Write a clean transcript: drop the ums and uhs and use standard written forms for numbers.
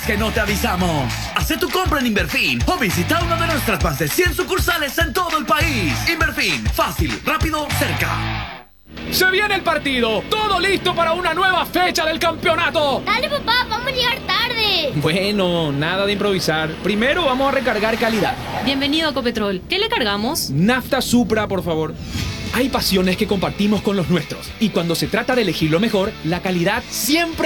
digas que no te avisamos. Haz tu compra en Inverfin o visita una de nuestras más de 100 sucursales en todo el país. Inverfin, fácil, rápido, cerca. ¡Se viene el partido! ¡Todo listo para una nueva fecha del campeonato! Dale, papá, vamos a llegar tarde. Bueno, nada de improvisar. Primero vamos a recargar calidad. Bienvenido a Ecopetrol. ¿Qué le cargamos? Nafta Supra, por favor. Hay pasiones que compartimos con los nuestros. Y cuando se trata de elegir lo mejor, la calidad siempre